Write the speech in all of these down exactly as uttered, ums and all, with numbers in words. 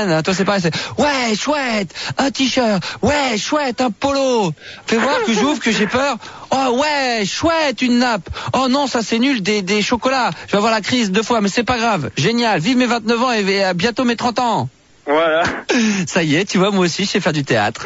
Toi c'est pareil, c'est ouais chouette, un t-shirt, ouais chouette, un polo. Fais voir que j'ouvre, que j'ai peur. Oh ouais chouette, une nappe. Oh non ça c'est nul, des, des chocolats. Je vais avoir la crise deux fois, mais c'est pas grave. Génial, vive mes vingt-neuf ans et, et à bientôt mes trente ans. Voilà. Ça y est, tu vois, moi aussi je sais faire du théâtre.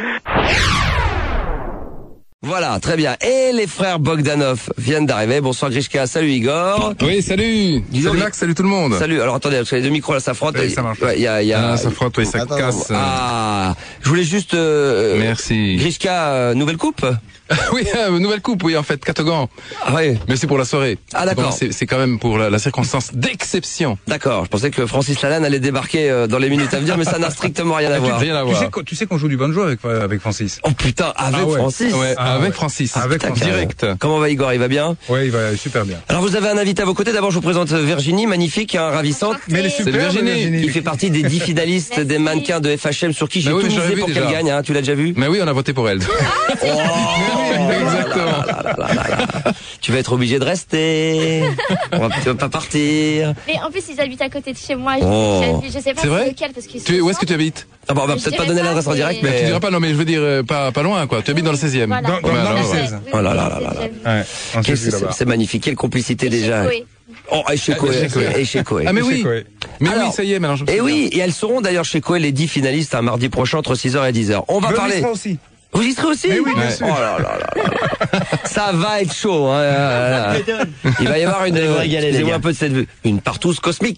Voilà, très bien. Et les frères Bogdanov viennent d'arriver. Bonsoir Grishka, salut Igor. Oui, salut. Disons, salut Max, salut tout le monde. Salut. Alors attendez, parce que les deux micros là, ça frotte. Oui, ça marche. Ouais, y a, y a... Ah, ça frotte, oui, ça Attends, casse. Ah, je voulais juste. Euh, Merci. Grishka, euh, nouvelle coupe. Oui, euh, nouvelle coupe, oui, en fait, Catogan. Ah oui. Mais c'est pour la soirée. Ah d'accord. C'est, c'est quand même pour la, la circonstance d'exception. D'accord. Je pensais que Francis Lalanne allait débarquer euh, dans les minutes à venir, mais ça n'a strictement rien à voir. Rien à voir. Tu sais, tu sais qu'on joue du banjo avec avec Francis. Oh putain, avec ah ouais. Francis. Ouais, ah avec ouais. Francis. Avec Putain, Francis. direct. Comment va Igor? Il va bien? Ouais, il va super bien. Alors vous avez un invité à vos côtés. D'abord, je vous présente Virginie, magnifique, hein, ravissante. Mais elle est C'est super, Virginie. Virginie. Qui fait partie des dix finalistes des mannequins de F H M sur qui j'ai Mais oui, tout mais je misé l'avais pour vu qu'elle déjà. gagne. Hein, tu l'as déjà vu? Mais oui, on a voté pour elle. Oh, Exactement. là, là, là, là, là. Tu vas être obligé de rester. On va, tu vas pas partir. Mais en plus, ils habitent à côté de chez moi. Je, Oh. je, je sais pas C'est vrai lequel parce qu'ils Tu, où est-ce que tu habites? Ah bon, on va Je peut-être pas dirais donner pas, l'adresse en mais- direct, Tu mais. diras pas, non, mais je veux dire, euh, pas, pas loin, quoi. Tu habites dans le seizième. Voilà. Dans, dans, Bah, dans alors, le ouais. seize. Oui, Oh là oui, là c'est là là. déjà vu. Ouais, on s'est Quel- vu C'est là-bas. c'est magnifique. Quelle complicité déjà. Koé. Oh, et chez Koé. chez Koé. Et chez Koé. Ah, mais oui. Chez Koé. Mais Alors, oui, ça y est, maintenant je me Et souviens. oui, et elles seront d'ailleurs chez Koé les dix finalistes un mardi prochain entre six heures et dix heures. On va Mais on y parler. sera aussi. Vous y serez aussi? Mais oui, bien Ouais. sûr. Oh là là là là. Ça va être chaud. Hein. euh, Il va y avoir une, excusez-moi un peu de cette vue, une partouze cosmique.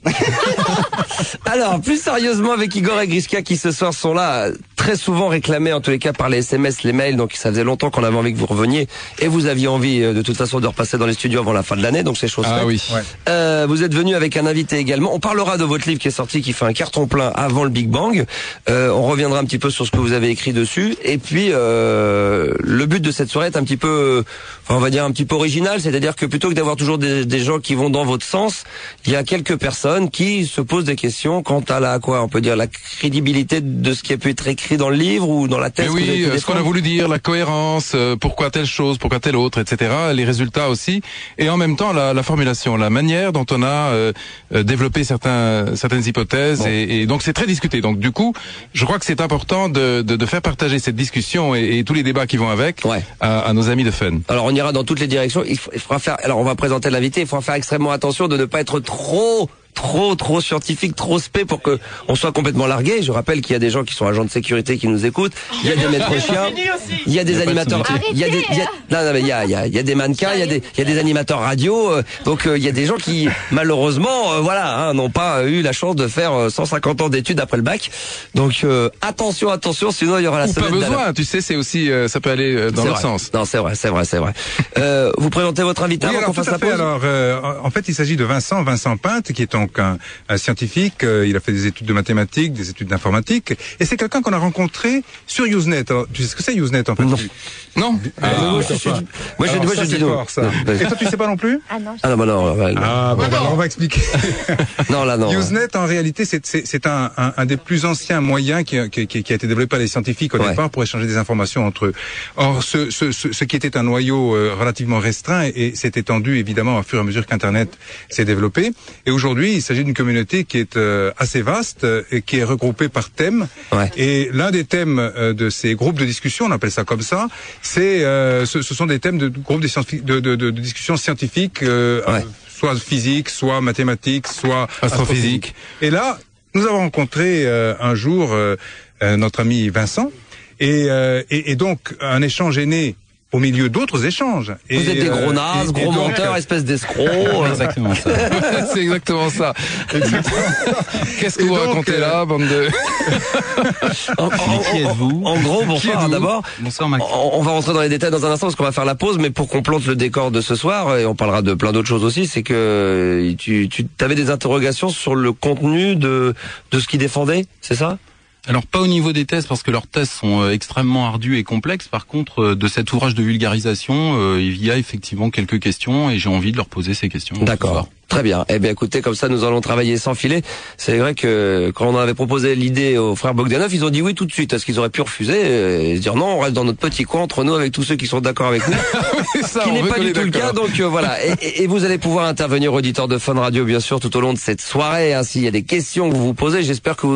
Alors, plus sérieusement, avec Igor et Grishka qui ce soir sont là, très souvent réclamés en tous les cas par les S M S, les mails. Donc ça faisait longtemps qu'on avait envie que vous reveniez et vous aviez envie euh, de toute façon de repasser dans les studios avant la fin de l'année. Donc c'est chose Ah faite. oui. Ouais. Euh, vous êtes venu avec un invité également. On parlera de votre livre qui est sorti, qui fait un carton plein avant le Big Bang. Euh, on reviendra un petit peu sur ce que vous avez écrit dessus. Et puis, euh, le but de cette soirée est un petit peu, euh, enfin, on va dire un petit peu original. C'est-à-dire que plutôt que d'avoir toujours des, des gens qui vont dans votre sens, il y a quelques personnes qui se posent des questions quant à la, quoi, on peut dire, la crédibilité de ce qui a pu être écrit dans le livre ou dans la thèse. Mais que vous avez oui, pu euh, ce qu'on a défendre. voulu dire, la cohérence, euh, pourquoi telle chose, pourquoi telle autre, et cetera. Les résultats aussi, et en même temps la, la formulation, la manière dont on a euh, euh, développé certains, certaines hypothèses, Bon. et, et donc c'est très discuté. Donc du coup, je crois que c'est important de, de, de faire partager cette discussion et, et tous les débats qui vont avec Ouais. à, à nos amis de Fun. Alors on ira dans toutes les directions. Il, faut- il faudra faire. Alors on va présenter l'invité. Il faudra faire extrêmement attention de ne pas être trop, trop, trop scientifique, trop spé pour que on soit complètement largué. Je rappelle qu'il y a des gens qui sont agents de sécurité qui nous écoutent. Il y a des maîtres chiens. Il y a des Il y a pas de animateurs. sommité. Il y a des. il y a- non, non, mais il y a, il y a, il y a des mannequins. Il y a des, il y a des animateurs radio. euh, Donc euh, il y a des gens qui malheureusement, euh, voilà, hein, n'ont pas eu la chance de faire euh, cent cinquante ans d'études après le bac. Donc euh, attention, attention, sinon il y aura la Ou pas semaine d'Alain. besoin, tu sais, c'est aussi, euh, ça peut aller euh, dans C'est l'autre vrai. sens. Non, c'est vrai, c'est vrai, c'est vrai. Euh, vous présentez votre invité Oui, avant alors, qu'on tout fasse à la fait. pause. Alors, euh, en fait, il s'agit de Vincent, Vincent Pinte, qui est donc un, un scientifique. Euh, il a fait des études de mathématiques, des études d'informatique, et c'est quelqu'un qu'on a rencontré sur Usenet. Alors, tu sais ce que c'est Usenet en fait? Non. Non Ah, moi, d'accord, je suis- pas. moi, je- Alors, moi, ça, je dis c'est non. fort, ça. Non, Et toi, tu sais pas non plus? Ah non, je- Ah non, bah non, ouais, non. Ah, bon, alors on va expliquer. Non, là, non. Usenet, en réalité, c'est, c'est, c'est un, un, un des plus anciens moyens qui, qui, qui, qui a été développé par les scientifiques au Ouais. départ pour échanger des informations entre eux. Or, ce, ce, ce, ce qui était un noyau euh, relativement restreint et, et s'est étendu évidemment au fur et à mesure qu'Internet s'est développé. Et aujourd'hui, il s'agit d'une communauté qui est euh, assez vaste euh, et qui est regroupée par thèmes. Ouais. Et l'un des thèmes euh, de ces groupes de discussion, on appelle ça comme ça, c'est euh, ce, ce sont des thèmes de groupes de, scientifi- de, de, de, de discussion scientifiques. Euh, Ouais. soit physique, soit mathématiques, soit Astrophysique. Et là, nous avons rencontré euh, un jour euh, euh, notre ami Vincent, et, euh, et, et donc un échange est né au milieu d'autres échanges. Et, Vous êtes des gros euh, nazes, et- et gros donc, menteurs, espèce d'escrocs. euh, Exactement ça. C'est exactement ça. Qu'est-ce que Et vous donc, racontez euh, là, bande de... En, en- Mais qui en- êtes-vous en gros, Qui bonsoir êtes-vous d'abord. Bonsoir Max. On, on va rentrer dans les détails dans un instant parce qu'on va faire la pause, mais pour qu'on plante le décor de ce soir, et on parlera de plein d'autres choses aussi, c'est que tu, tu avais des interrogations sur le contenu de, de ce qu'ils défendaient, c'est ça? Alors pas au niveau des thèses parce que leurs thèses sont euh, extrêmement ardues et complexes. Par contre, euh, de cet ouvrage de vulgarisation, euh, il y a effectivement quelques questions et j'ai envie de leur poser ces questions. ce soir. D'accord. Très bien. Eh bien, écoutez, comme ça, nous allons travailler sans filet. C'est vrai que quand on avait proposé l'idée aux frères Bogdanov, ils ont dit oui tout de suite, parce qu'ils auraient pu refuser et se dire non, on reste dans notre petit coin entre nous avec tous ceux qui sont d'accord avec nous. ça, qui on n'est veut pas qu'on du est tout le cas. d'accord. Donc euh, voilà. Et, et- et vous allez pouvoir intervenir, auditeurs de Fun Radio, bien sûr, tout au long de cette soirée. Hein, s'il y a des questions que vous vous posez, j'espère que vous